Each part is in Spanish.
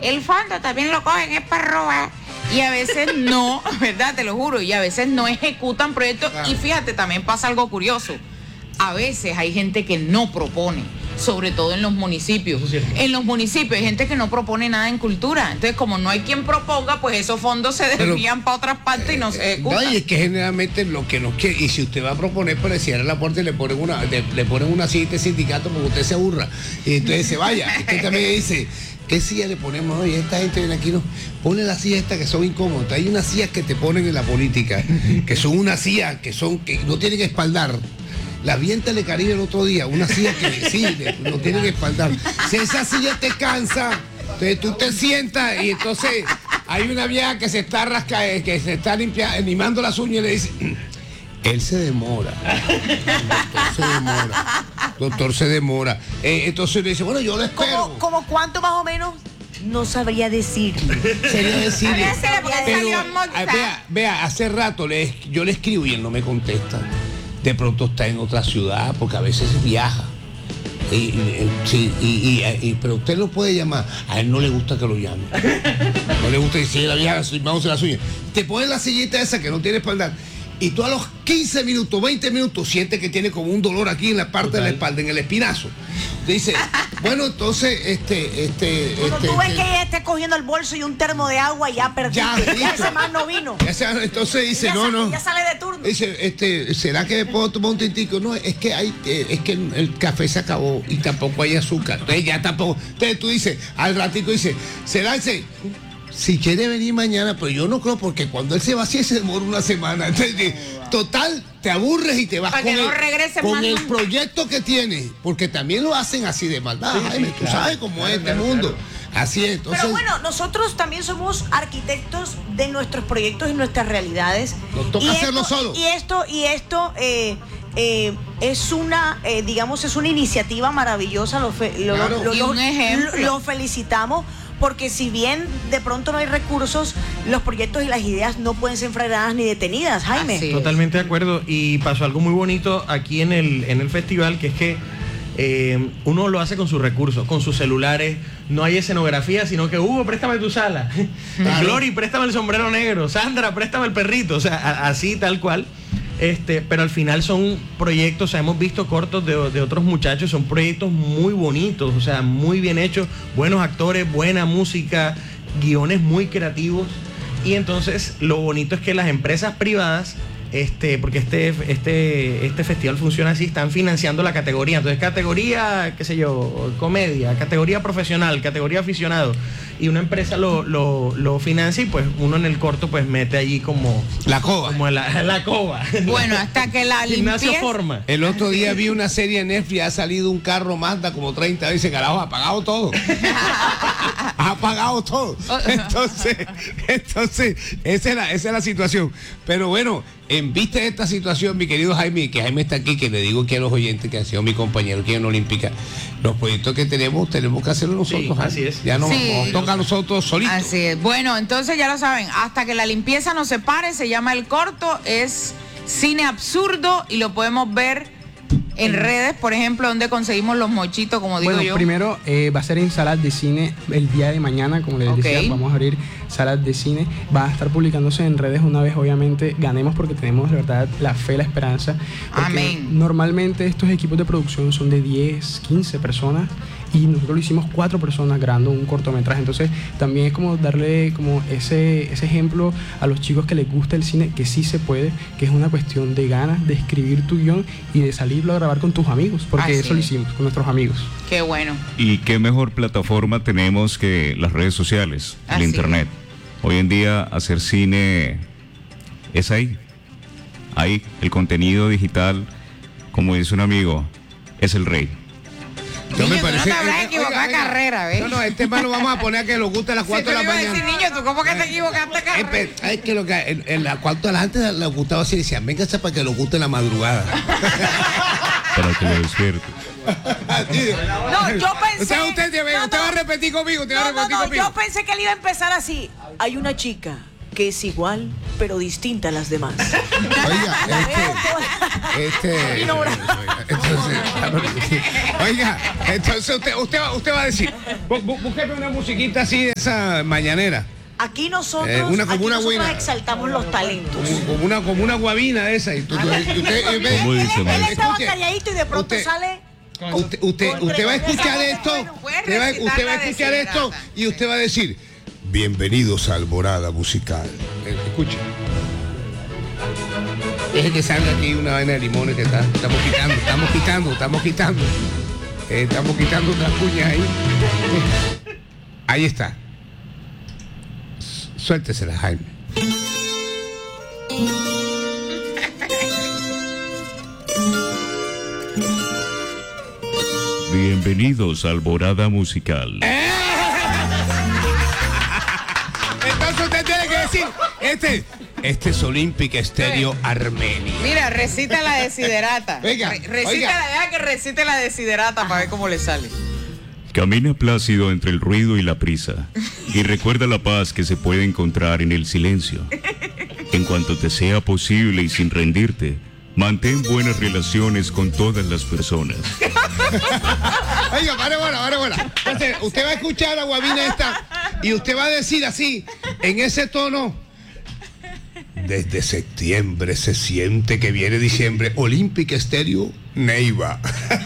el fondo también lo cogen, es para robar. Y a veces no, ¿verdad? Te lo juro, y a veces no ejecutan proyectos. Claro. Y fíjate, también pasa algo curioso. A veces hay gente que no propone, sobre todo en los municipios. En los municipios hay gente que no propone nada en cultura. Entonces, como no hay quien proponga, pues esos fondos se desvían para otras partes y no se ejecutan. No, y es que generalmente lo que nos quiere, y si usted va a proponer, pues le cierran la puerta y le ponen una silla de sindicato porque usted se aburra. Y entonces se vaya. Usted también dice, ¿qué silla le ponemos hoy? Esta gente viene aquí, no. Pone las sillas estas que son incómodas. Hay unas sillas que te ponen en la política, que son unas sillas que no tienen espaldar. La vi en Telecaribe el otro día, una silla que sí, no tiene que espaldar. Si esa silla te cansa, entonces tú te sientas y entonces hay una vieja que se está que se está animando las uñas y le dice, él se demora. Doctor se demora. Entonces le dice, bueno, yo lo espero. ¿Cómo cuánto más o menos? No sabría decirle. Sería decirle. Pero, vea, hace rato yo le escribo y él no me contesta. De pronto está en otra ciudad, porque a veces viaja. Pero usted lo puede llamar. A él no le gusta que lo llame. No le gusta decir la vieja, vamos a las uñas. Te ponen la sillita esa que no tiene espalda. Y tú a los 15 minutos, 20 minutos, sientes que tiene como un dolor aquí en la parte de la espalda, en el espinazo. Te dice, bueno, entonces, Cuando tú ves que ella esté cogiendo el bolso y un termo de agua, ya perdiste. Ya ese más no vino. Entonces dice, no. Ya sale de turno. Dice, ¿será que puedo tomar un tintico? No, es que el café se acabó y tampoco hay azúcar. Entonces ya tampoco. Entonces tú dices, al ratico dice, ¿será ese? Si quiere venir mañana, pero yo no creo, porque cuando él se va así se demora una semana. Entonces, total, te aburres y te vas con el proyecto que tienes, porque también lo hacen así de maldad, Jaime, tú sabes cómo es este mundo. Así es. Entonces, pero bueno, nosotros también somos arquitectos de nuestros proyectos y nuestras realidades. Nos toca hacerlo solo. Y esto es una, digamos, es una iniciativa maravillosa. un ejemplo. Lo felicitamos. Porque si bien de pronto no hay recursos, los proyectos y las ideas no pueden ser frenadas ni detenidas, Jaime. Totalmente de acuerdo. Y pasó algo muy bonito aquí en el festival, que es que uno lo hace con sus recursos, con sus celulares. No hay escenografía, sino que Hugo, préstame tu sala. Claro. Glory, préstame el sombrero negro. Sandra, préstame el perrito. O sea, así tal cual. Pero al final son proyectos, o sea, hemos visto cortos de otros muchachos, son proyectos muy bonitos, o sea, muy bien hechos, buenos actores, buena música, guiones muy creativos. Y entonces lo bonito es que las empresas privadas, porque este festival funciona así, están financiando la categoría. Entonces, categoría, qué sé yo, comedia, categoría profesional, categoría aficionado. Y una empresa lo financia y pues uno en el corto pues mete allí como la coba. Como la coba. Bueno, hasta que la limpieza. Forma. El otro día vi una serie en Netflix, ha salido un carro Mazda como 30 veces, carajo, ha apagado todo. Ha apagado todo. Entonces, esa es la situación. Pero bueno, en vista de esta situación, mi querido Jaime, que Jaime está aquí, que le digo que a los oyentes que han sido mi compañero aquí en Olímpica, los proyectos que tenemos que hacerlo nosotros. Sí, así es. Ya nos toca a nosotros solitos. Así es. Bueno, entonces ya lo saben, hasta que la limpieza no se pare, se llama el corto, es cine absurdo y lo podemos ver en redes, por ejemplo, donde conseguimos los mochitos, como digo yo. Primero va a ser en salas de cine el día de mañana, como les decía, vamos a abrir salas de cine, va a estar publicándose en redes una vez, obviamente, ganemos, porque tenemos de verdad la fe, la esperanza. Amén. Normalmente estos equipos de producción son de 10, 15 personas, y nosotros lo hicimos 4 personas grabando un cortometraje. Entonces también es como darle como ese ejemplo a los chicos que les gusta el cine, que sí se puede, que es una cuestión de ganas de escribir tu guión y de salirlo a grabar con tus amigos, porque eso lo hicimos con nuestros amigos. Qué bueno. Y qué mejor plataforma tenemos que las redes sociales, el internet. Hoy en día hacer cine es ahí el contenido digital, como dice un amigo, es el rey. Niño, me parece, no te habrás equivocado carrera, ¿ves? No, este más lo vamos a poner a que lo guste a las 4 de la mañana. Decir, niño, ¿tú cómo que te equivocaste carrera? Es que lo que en las 4 de la gente les gustaba así, decían, véngase para que lo guste en la madrugada. Para que lo despierte. No, yo pensé. Usted va a repetir conmigo, yo pensé que él iba a empezar así. Hay una chica que es igual, pero distinta a las demás. Oiga, entonces usted va a decir, búsqueme una musiquita así de esa mañanera. Aquí nosotros, exaltamos los talentos. Como una guabina de esa. Y usted estaba calladito y de pronto sale. Usted va a escuchar esto. Usted va a escuchar esto y usted va a decir: bienvenidos a Alborada Musical. Escuche. Deje que salga aquí una vaina de limones que estamos quitando. Estamos quitando otras cuñas ahí. Ahí está. Suéltesela, Jaime. Bienvenidos a Alborada Musical. Entonces usted tiene que decir, este es Olympic Stereo Armenia. Mira, recita la desiderata. Venga, deja que recite la desiderata para ver cómo le sale. Camina plácido entre el ruido y la prisa y recuerda la paz que se puede encontrar en el silencio. En cuanto te sea posible y sin rendirte, mantén buenas relaciones con todas las personas. Oiga, pare bola. Entonces, usted va a escuchar a Guabina esta y usted va a decir así, en ese tono: desde septiembre se siente que viene diciembre. Olympic Stereo Neiva.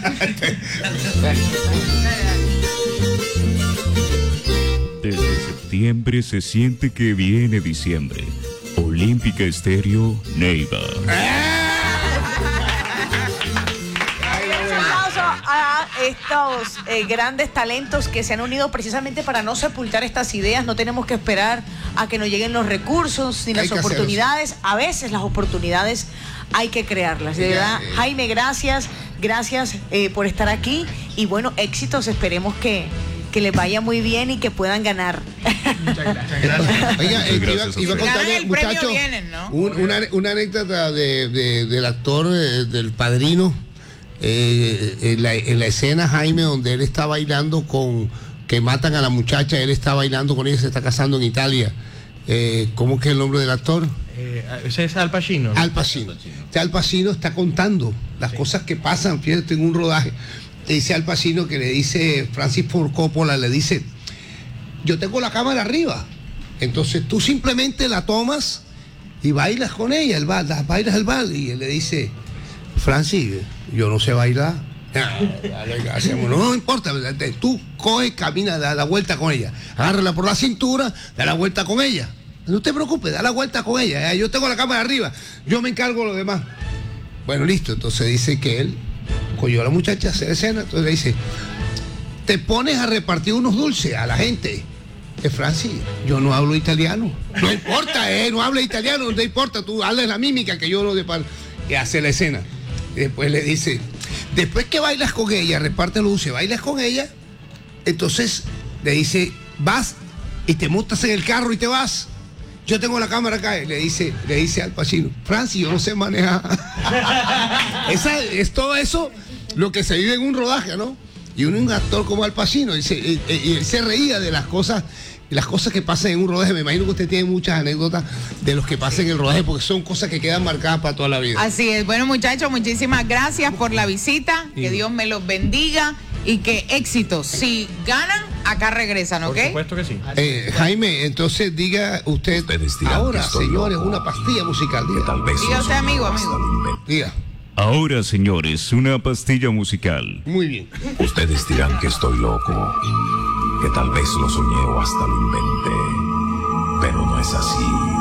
Desde septiembre se siente que viene diciembre. Olímpica Estéreo Neiva. A estos grandes talentos que se han unido precisamente para no sepultar estas ideas. No tenemos que esperar a que nos lleguen los recursos ni las oportunidades. A veces las oportunidades hay que crearlas. De verdad, Jaime, gracias por estar aquí y bueno, éxitos. Esperemos que les vaya muy bien y que puedan ganar. Muchas gracias. Oiga, iba a contarle, muchachos, ¿no? una anécdota del actor del Padrino. En la escena, Jaime, donde él está bailando que matan a la muchacha, él está bailando con ella, se está casando en Italia. ¿Cómo es que es el nombre del actor? Ese es Al Pacino, ¿no? Al Pacino. Al Pacino está contando las cosas que pasan, fíjate, en un rodaje. Le dice Al Pacino que le dice Francis Ford Coppola, le dice: yo tengo la cámara arriba, entonces tú simplemente la tomas y bailas con ella, bailas el bal. Y él le dice: Francis, yo no sé bailar. No importa, tú coge, camina, da la vuelta con ella, agárrala por la cintura, da la vuelta con ella. No te preocupes, da la vuelta con ella. Yo tengo la cámara arriba, yo me encargo de lo demás. Bueno, listo. Entonces dice que él cogió a la muchacha a hacer escena. Entonces le dice: te pones a repartir unos dulces a la gente. Francis, yo no hablo italiano. No importa, no habla italiano, no importa, tú hazle la mímica que yo no de par. Y hace la escena. Y después le dice: después que bailas con ella, reparte los dulces, bailas con ella, entonces le dice: vas y te montas en el carro y te vas. Yo tengo la cámara acá. Y le dice Al Pacino: Francis, yo no sé manejar. Es todo eso lo que se vive en un rodaje, ¿no? Y un actor como Al Pacino, y él se reía de las cosas que pasan en un rodaje. Me imagino que usted tiene muchas anécdotas de los que pasan en el rodaje, porque son cosas que quedan marcadas para toda la vida. Así es. Bueno, muchachos, muchísimas gracias por la visita. Sí. Que Dios me los bendiga y que éxitos. Si ganan, acá regresan, ¿ok? Por supuesto que sí. Jaime, entonces diga usted ahora, señores, una pastilla musical. Diga usted, amigo. Diga. Ahora, señores, una pastilla musical. Muy bien. Ustedes dirán que estoy loco, que tal vez lo soñé o hasta lo inventé, pero no es así.